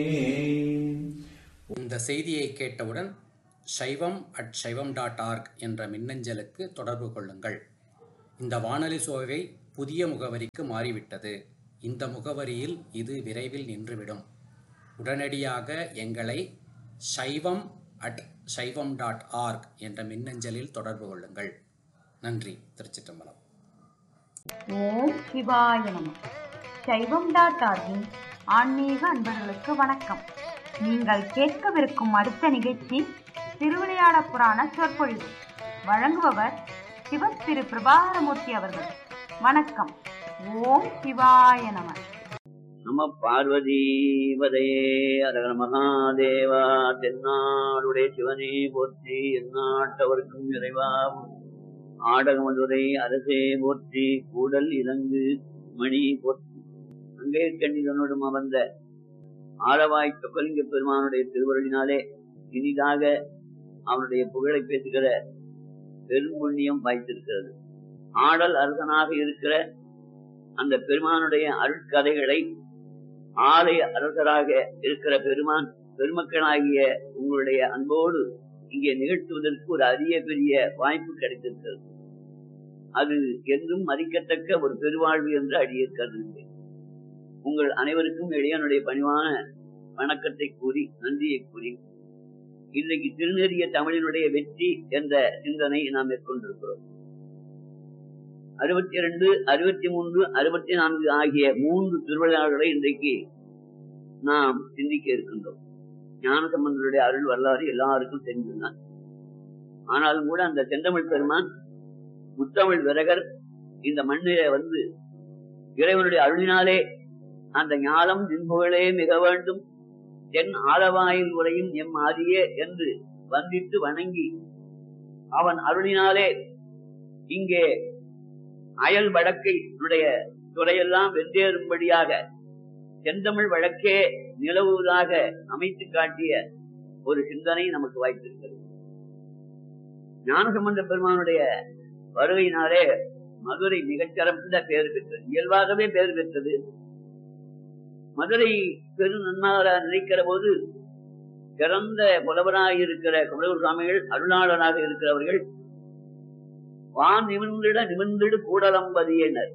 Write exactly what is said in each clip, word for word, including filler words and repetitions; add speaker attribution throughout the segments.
Speaker 1: இந்த செய்தியை கேட்டவுடன் சைவம் அட் சைவம் டாட் ஆர்க் என்ற மின்னஞ்சலுக்கு தொடர்பு கொள்ளுங்கள். இந்த வானொலி சோவை புதிய முகவரிக்கு மாறிவிட்டது. இந்த முகவரியில் இது விரைவில் நின்றுவிடும். உடனடியாக எங்களை சைவம் அட் சைவம் டாட் ஆர்க் என்ற மின்னஞ்சலில் தொடர்பு கொள்ளுங்கள். நன்றி. திருச்சிற்றம்பலம்.
Speaker 2: ஓம் சிவாய நம. சைவம் டாட் ஆர்கின் ஆன்மீக அன்பர்களுக்கு வணக்கம். நீங்கள் கேட்கவிருக்கும் அடுத்த நிகழ்ச்சி திருவிளையாட புராண சொற்பொழிவு. வழங்குபவர் சிவ திரு பிரபாகரமூர்த்தி அவர்கள். வணக்கம். ஓம் சிவாய நம.
Speaker 3: நம பார்வதி வதையே அரகர மகாதேவா. தென்னாடுடைய சிவனே போற்றி, எந்நாட்டவர்க்கும் இறைவாவும் ஆடகமதுரை அரசே போற்றி, கூடல் இலங்கு மணி போற்றி. அங்கே கண்ணிதனுடன் அமர்ந்த ஆளவாய் சொக்கலிங்க பெருமானுடைய திருவருளினாலே இனிதாக அவனுடைய புகழை பேசுகிற பெரும்புண்ணியம் வாய்த்திருக்கிறது. ஆடல் அரசனாக இருக்கிற அந்த பெருமானுடைய அருட்கதைகளை ஆலய அரசராக இருக்கிற பெருமான் பெருமக்களாகிய உங்களுடைய அன்போடு இங்கே நிகழ்த்துவதற்கு ஒரு அரிய பெரிய வாய்ப்பு கிடைத்திருக்கிறது. அது என்றும் மதிக்கத்தக்க ஒரு பெருவாழ்வு என்று அடியே கருதுகிறேன். உங்கள் அனைவருக்கும் இளையனுடைய பணிவான வணக்கத்தை கூறி நன்றியை கூறி இன்றைக்கு திருநெறிய தமிழினுடைய வெற்றி என்ற சிந்தனை நாம் மேற்கொண்டிருக்கிறோம். அறுபத்தி இரண்டு அறுபத்தி மூன்று அறுபத்தி நான்கு ஆகிய மூன்று திருவிழாக்களை இன்றைக்கு நாம் சிந்திக்க இருக்கின்றோம். ஞானசம்பந்தருடைய அருள் வரலாறு எல்லாருக்கும் தெரிஞ்சுதான். ஆனாலும் கூட அந்த செந்தமிழ் பெருமான் முத்தமிழ் விரகர் இந்த மண்ணிலே வந்து இறைவனுடைய அருளினாலே அந்த ஞானம் நின்புகளே மிக வேண்டும், தென் ஆலவாயில் உரையும் எம் ஆதியே என்று வந்தித்து வணங்கி அவன் அருளினாலே இங்கே அயல் வழக்கை துறையெல்லாம் வென்றேறும்படியாக செந்தமிழ் வழக்கே நிலவுவதாக அமைத்து காட்டிய ஒரு சிந்தனை நமக்கு வாய்த்திருக்கிறது. ஞானசம்பந்த பெருமானுடைய வருகையினாலே மதுரை மிகச்சிறந்த பெயர் பெற்றது, இயல்பாகவே பெயர் பெற்றது. மதுரை பெரு நன்மாராக நினைக்கிற போது சிறந்த புலவராக இருக்கிற குமரகுரு சுவாமிகள், அருளாளராக இருக்கிறவர்கள் வான் நிமிர்ந்திட நிமிர்ந்திடு கூடலம்பதியினர்.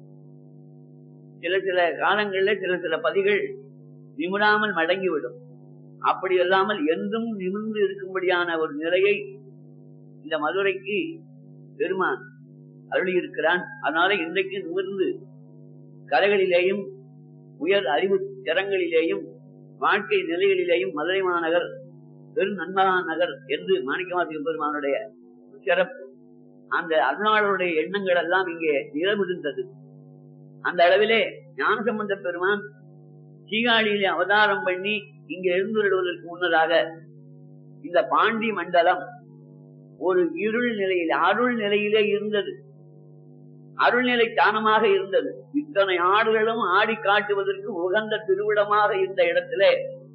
Speaker 3: சில சில காலங்கள்ல சில சில பதிகள் நிமிராமல் மடங்கிவிடும். அப்படி இல்லாமல் என்றும் நிமிர்ந்து இருக்கும்படியான ஒரு நிலையை இந்த மதுரைக்கு பெருமான் அருளி இருக்கிறான். அதனால இன்றைக்கு நிமிர்ந்து கலைகளிலேயும் உயர் அறிவு திறங்களிலேயும் வாழ்க்கை நிலைகளிலேயும் மதுரை மாநகர் பெரு நன்மகா நகர் என்று மாணிக்கவாசக பெருமானுடைய சிறப்பு, அந்த அருளாளருடைய எண்ணங்கள் எல்லாம் இங்கே நிலமிருந்தது. அந்த அளவிலே ஞானசம்பந்த பெருமான் சீகாழியிலே அவதாரம் பண்ணி இங்கே எழுந்துவிடுவதற்கு முன்னதாக இந்த பாண்டி மண்டலம் ஒரு இருள் நிலையில் அருள் நிலையிலே இருந்தது. அருள்நிலை தானமாக இருந்தது. இத்தனை ஆடுகளும் ஆடி காட்டுவதற்கு உகந்த திருவிடமாக இருந்த இடத்திலே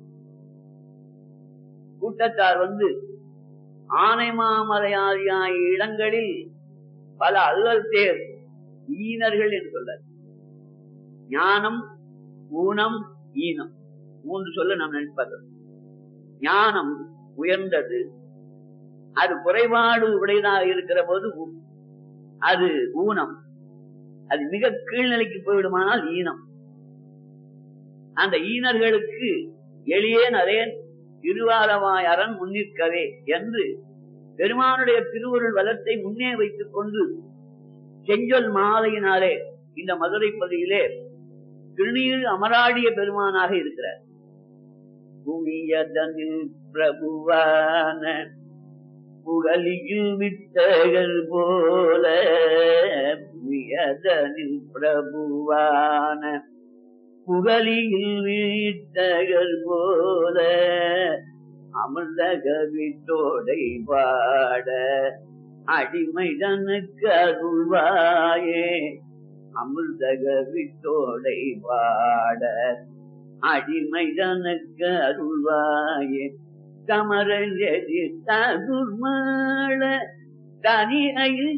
Speaker 3: கூட்டத்தார் வந்து ஆனை மாமலையாதியாய இடங்களில் பல அல்லல் தேர் ஈனர்கள் என்று சொல்ல, ஞானம் ஊனம் ஈனம் மூன்று சொல்ல நாம் நினைப்பது. ஞானம் உயர்ந்தது, அது குறைபாடு உடையதாக இருக்கிற போது அது ஊனம், அது மிக கீழ்நிலைக்கு போய்விடுமானால் ஈனம். அந்த ஈனர்களுக்கு எளியேன் அரேன் திருவாரவாய் அரண் முன்னிற்கவே என்று பெருமானுடைய திருவருள் வளத்தை முன்னே வைத்துக் கொண்டு செஞ்சொல் மாலையினாலே இந்த மதுரை பகுதியிலே திருநீர் அமராடிய பெருமானாக இருக்கிறார். புவியதனில் பிரபுவான புகழியில் விட்டகள் போல, புவியதனில் பிரபுவான புகழியில் விட்டகள் போல, அமிர்தக விட்டோடை பாட அடிமைதனுக்கு அருள்வாயே, அமிர்தக விட்டோடை பாட அடிமைதனுக்கு அருள்வாயே, கமரல் எதிர்த்தருள்மாள தனியில்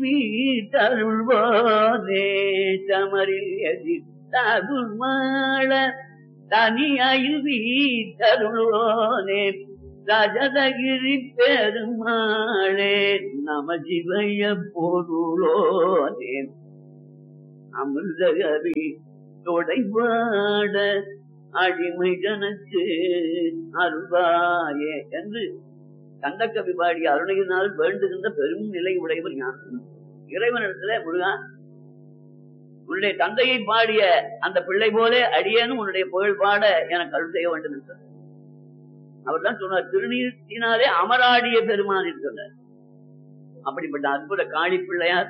Speaker 3: வீட்டருள்வோனே, சமரில் எதிர்த்தருள்மாள தனியாயில் வீட்டருளோனே ரஜதகிரி பெருமாளே நம சிவய பொருளோனே அமிர்தகவி தொடைவாட அடிமை ஜனக்கு அருள்வாயே என்று கந்தக்கவி பாடிய அருணையினால் வேண்டுகின்ற பெரும் நிலை உடையவர் ஞானம். இறைவனிடத்துல முருகா, உன்னுடைய தந்தையை பாடிய அந்த பிள்ளை போல அடியேனும் உன்னுடைய புகழ் பாட எனக்கு அருள் செய்ய வேண்டும் என்று சொன்னார். அவர் தான் சொன்னார், திருநீர்த்தினாலே அமராடிய பெருமான் என்று சொன்னார். அப்படிப்பட்ட அற்புத காளி பிள்ளையார்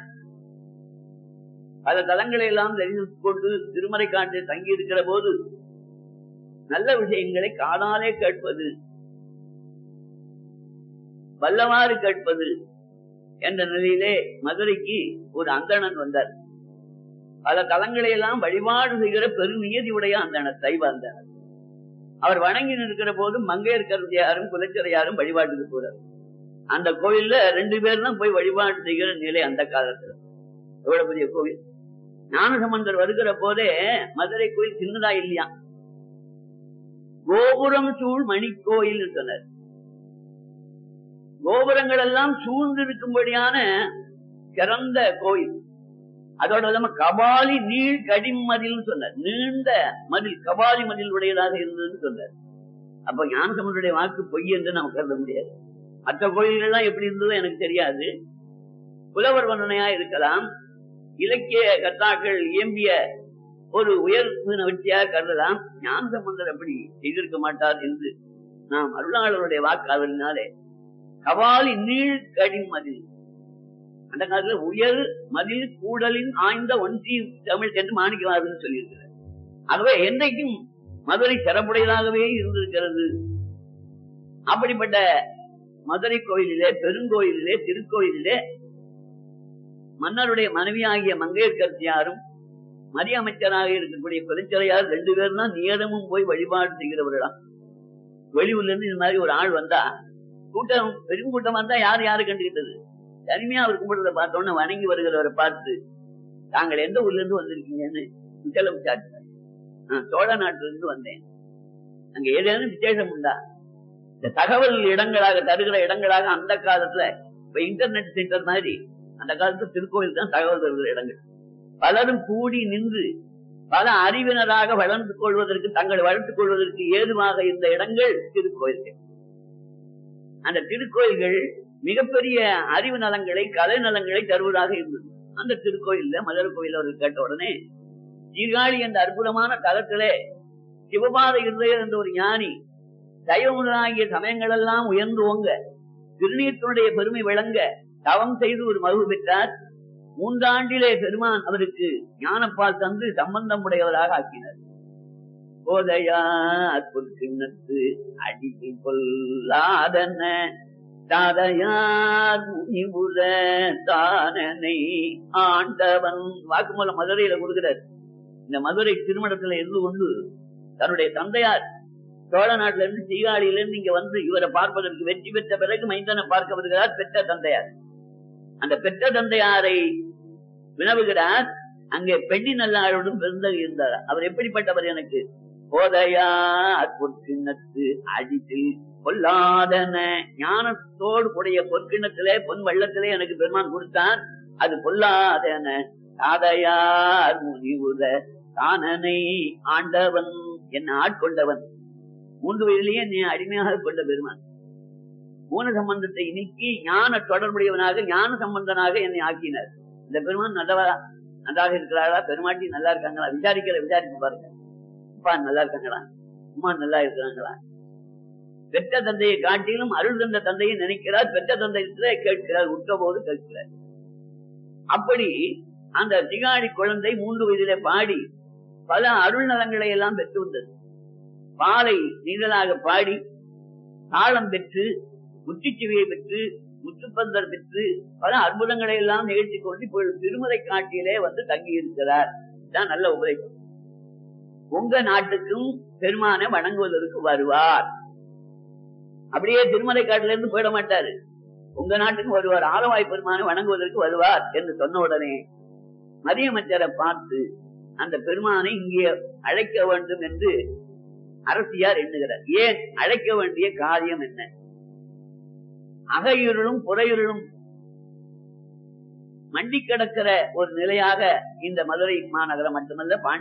Speaker 3: பல தலங்களை எல்லாம் தெரிந்து கொண்டு திருமறை காட்டில் தங்கி இருக்கிற போது நல்ல விஷயங்களை காதாலே கேட்பது, வல்லவாறு கேட்பது என்ற நிலையிலே மதுரைக்கு ஒரு அந்தணன் வந்தார். பல தலங்களை எல்லாம் வழிபாடு செய்கிற பெருநியதி உடைய அந்தணர், சைவ அந்தணர். அவர் வணங்கி நிற்கிற போது மங்கையர்கரசியாரும் குலச்சிறையாரும் வழிபாட்டுக்கு போறார். அந்த கோயில்ல ரெண்டு பேர் தான் போய் வழிபாடு செய்கிற நிலை அந்த காலத்துல. எவ்வளவு பெரிய கோவில்! ஞானசம்பந்தர் வருகிற போதே மதுரை கோயில் சின்னதா இல்லையா, கோபுரம் சூழ் மணி கோயில் சொன்னார். கோபுரங்கள் எல்லாம் சூழ்ந்து இருக்கும்படியான சிறந்த கோயில். அதோட இல்லாம கபாலி நீள் கடிமதில் சொன்னார். நீண்ட மதில், கபாலி மதில் உடையதாக இருந்ததுன்னு சொன்னார். அப்ப ஞானசம்பந்தருடைய வாக்கு பொய் என்று நாம் கருத முடியாது. மற்ற கோயில்கள் எல்லாம் எப்படி இருந்ததோ எனக்கு தெரியாது, புலவர் வர்ணனையா இருக்கலாம், இலக்கிய கர்த்தாக்கள் இயம்பிய ஒரு உயர்வு வெற்றியாக கருதலாம். ஞானசம்பந்தர் அப்படி செய்திருக்க மாட்டார் என்று நாம் அருளாளருடைய வாக்காளரினாலே கபாலி நீள் கடிமதில், அந்த காலத்துல உயர் மதில் கூடலின் ஆய்ந்த ஒன்றி தமிழ் என்று மாணிக்கவாசன் சொல்லியிருக்கிறார். ஆகவே என்றைக்கும் மதுரை சிறப்புடையதாகவே இருந்திருக்கிறது. அப்படிப்பட்ட மதுரை கோயிலிலே, பெருங்கோயிலிலே, திருக்கோயிலிலே மன்னருடைய மனைவியாகிய மங்கையர்கரசியாரும் மதிய அமைச்சராக இருக்கக்கூடிய குலச்சிறையார் ரெண்டு பேரும் தான் நேரமும் போய் வழிபாடு செய்கிறவர்களாம். வெளியூர்ல இருந்து இந்த மாதிரி ஒரு ஆள் வந்தா, கூட்டம் பெரும் கூட்டமா இருந்தா யாரு யாரு கண்டுகிட்டது, தனிமையா அவர் கும்பிடுறத பார்த்தோன்னு வணங்கி வருகிறவரை பார்த்து, தாங்கள் எந்த ஊர்ல இருந்து வந்திருக்கீங்கன்னு விசலம் விசாரிச்சார். நான் சோழ நாட்டுல இருந்து வந்தேன், அங்க ஏதேனும் விசேஷம் உண்டா? இந்த தகவல் இடங்களாக தருகிற இடங்களாக அந்த காலத்துல இப்ப இன்டர்நெட் சென்டர் மாதிரி அந்த காலத்துல திருக்கோயில் தான் தகவல் தருகிற இடங்கள். பலரும் கூடி நின்று பல அறிவினராக வளர்ந்து கொள்வதற்கு, தங்களை வளர்த்துக் கொள்வதற்கு ஏதுவாக இருந்த இடங்கள் திருக்கோயில்கள். அந்த திருக்கோயில்கள் மிகப்பெரிய அறிவு நலங்களை, கலை நலங்களை தருவதாக இருந்தது. அந்த திருக்கோயில்ல, மதுரை கோயில் அவர்கள் கேட்ட உடனே, சீர்காழி என்ற அற்புதமான தலத்திலே சிவபாத இருதயர் என்ற ஒரு ஞானி தெய்வமுதலாகிய சமயங்கள் எல்லாம் உயர்ந்து ஓங்க, திருநீற்றினுடைய பெருமை விளங்க தவம் செய்து ஒரு மகிழ்வு பெற்றார். மூன்றாண்டிலே பெருமான் அவருக்கு ஞானப்பால் தந்து சம்பந்தம் உடையவராக ஆக்கினார். போதையார் பொற்கிண்ணத்து அடிமை கொல்லாதன தாதையார் முனிவுர தானனை ஆண்டவன் வாக்குமூலம் மதுரையில கொடுக்கிறார். இந்த மதுரை திருமணத்துல இருந்து கொண்டு தன்னுடைய தந்தையார் சோழ நாட்டுல இருந்து சீகாழியில இருந்து இங்க வந்து இவரை பார்ப்பதற்கு வெற்றி பெற்ற பிறகு மைந்தனை பார்க்க வருகிறார் பெற்ற தந்தையார். அந்த பெற்ற தந்தையாரை வினவுகிறார். அங்கே பெண்ணி நல்லாளுடன் பிறந்தவர் இருந்தார். அவர் எப்படிப்பட்டவர்? எனக்கு போதையார் பொற்கிண்ணத்து அடித்தில் பொல்லாதன, ஞானத்தோடு கூடிய பொற்கிண்ணத்திலே பொன் வெள்ளத்திலே எனக்கு பெருமான் கொடுத்தான், அது பொல்லாதன தாதையார் முனிவுத தானனை ஆண்டவன், என்னை ஆட்கொண்டவன், மூன்று வயதிலேயே நீ அடிமையாக கொண்ட பெருமான். மூன சம்பந்தத்தை நீக்கி ஞான தொடர்புடையவனாக ஞான சம்பந்தனாக என்னை ஆக்கினார். இந்த பெருமான் நல்லவா, நன்றாக இருக்கிறாரா, பெருமாட்டி நல்லா இருக்காங்களா, விசாரிக்கிற விசாரிச்சு பாருங்க. அப்பா நல்லா இருக்காங்களா, அம்மா நல்லா இருக்கிறாங்களா. பெற்ற தந்தையை காட்டிலும் அருள் தந்த தந்தையை நினைக்கிறார், பெற்ற தந்தையில கேட்கிறார், உற்ற போது கேட்கிறார். அப்படி அந்த திகாடி குழந்தை மூன்று வயதிலே பாடி பல அருள் நலங்களை எல்லாம் பெற்று வந்தது. பாலை நீங்களாக பாடி தாளம் பெற்று முற்றுச்சுவையை பெற்று முற்றுப்பந்தர் பெற்று பல அற்புதங்களை எல்லாம் நிகழ்த்தி கொண்டு இப்பொழுது திருமலை காட்டிலே வந்து தங்கி இருக்கிறார். இதுதான் நல்ல உபதேசம். உங்க நாட்டுக்கும் பெருமானை வணங்குவதற்கு வருவார். அப்படியே திருமலை காட்டில இருந்து போயிட மாட்டாரு, உங்க நாட்டுக்கும் வருவார். ஆலவாய் பெருமானை வணங்குவதற்கு வருவார் என்று சொன்ன உடனே மதியமைச்சரை பார்த்து அந்த பெருமானை இங்கே அழைக்க வேண்டும் என்று அரசியார் எண்ணுகிறார். ஏன் அழைக்க வேண்டிய காரியம் என்ன? அகையுருளும் புறையுருளும் மண்டி கிடக்கிற ஒரு நிலையாக இந்த மதுரை மாநகரம் மட்டுமல்ல பாண்டி